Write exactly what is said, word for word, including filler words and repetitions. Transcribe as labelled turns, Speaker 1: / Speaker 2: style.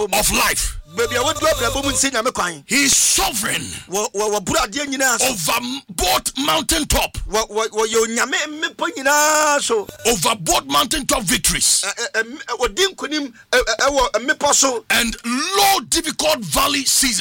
Speaker 1: of life. He is sovereign over both mountaintop, over both mountaintop victories, and low difficult valley seasons.